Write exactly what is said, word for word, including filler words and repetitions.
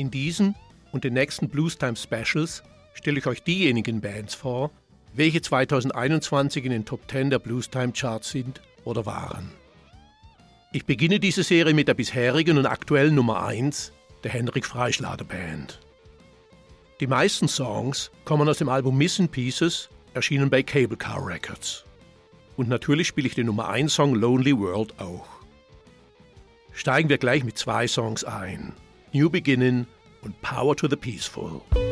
In diesen und den nächsten Bluestime Specials stelle ich euch diejenigen Bands vor, welche zweitausendeinundzwanzig in den Top zehn der Bluestime Charts sind oder waren. Ich beginne diese Serie mit der bisherigen und aktuellen Nummer eins, der Henrik Freischlader Band. Die meisten Songs kommen aus dem Album Missing Pieces, erschienen bei Cable Car Records. Und natürlich spiele ich den Nummer eins Song Lonely World auch. Steigen wir gleich mit zwei Songs ein: New Beginning und Power to the Peaceful.